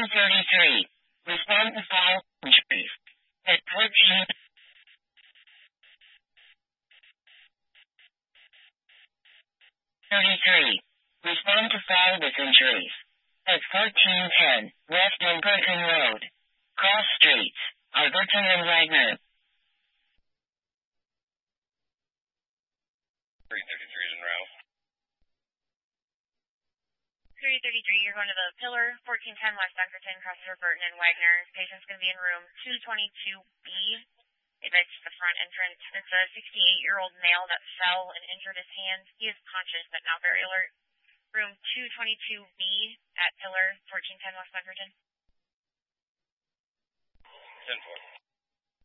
233. Respond to file injuries. At 14. 33. Respond to file with injuries. At 1410 West Alberton Road. Cross streets, Alberton and Wagner. 333 is en route. 333, you're going to the Pillar, 1410 West Alberton, cross over Burton and Wagner. Patient's going to be in room 222B. It's the front entrance. It's a 68-year-old male that fell and injured his hand. He is conscious but not very alert. Room 222B at Pillar, 1410 West Alberton. 10-4.